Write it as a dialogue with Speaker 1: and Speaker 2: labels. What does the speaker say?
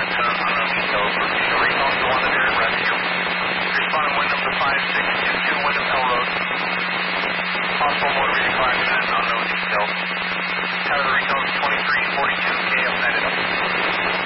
Speaker 1: unknown details. Receiving recall to one of your rescue. Responding wind up to 5622, wind up L Road. Possible motor vehicle accident, unknown details. Tower recall to 2342, KF 9 up.